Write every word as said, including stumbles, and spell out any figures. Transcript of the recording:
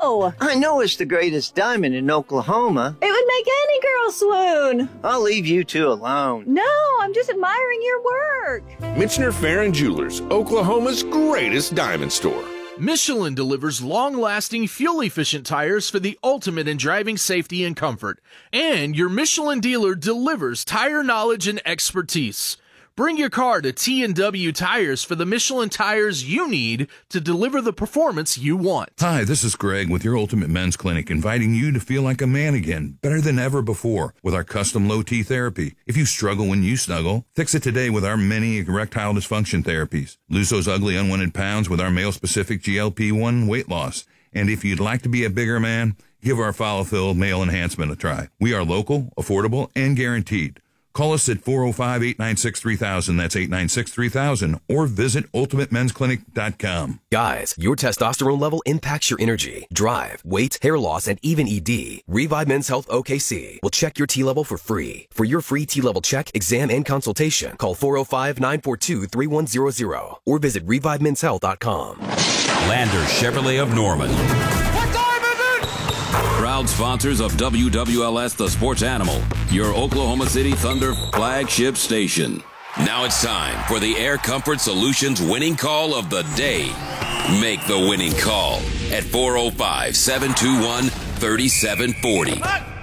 No! I know it's the greatest diamond in Oklahoma. It would make any girl swoon. I'll leave you two alone. No, I'm just admiring your work. Michener Farron Jewelers, Oklahoma's greatest diamond store. Michelin delivers long-lasting, fuel-efficient tires for the ultimate in driving safety and comfort. And your Michelin dealer delivers tire knowledge and expertise. Bring your car to T and W Tires for the Michelin tires you need to deliver the performance you want. Hi, this is Greg with your Ultimate Men's Clinic, inviting you to feel like a man again, better than ever before, with our custom low T therapy. If you struggle when you snuggle, fix it today with our many erectile dysfunction therapies. Lose those ugly unwanted pounds with our male-specific G L P one weight loss. And if you'd like to be a bigger man, give our Follifill Male Enhancement a try. We are local, affordable, and guaranteed. Call us at four oh five, eight nine six, three thousand, that's eight nine six, three thousand, or visit ultimate men's clinic dot com. Guys, your testosterone level impacts your energy, drive, weight, hair loss, and even E D. Revive Men's Health O K C will check your T level for free. For your free T level check, exam, and consultation, call four oh five, nine four two, three one zero zero or visit revive men's health dot com. Lander Chevrolet of Norman. Proud sponsors of W W L S The Sports Animal, your Oklahoma City Thunder flagship station. Now it's time for the Air Comfort Solutions winning call of the day. Make the winning call at four oh five, seven two one, three seven four oh.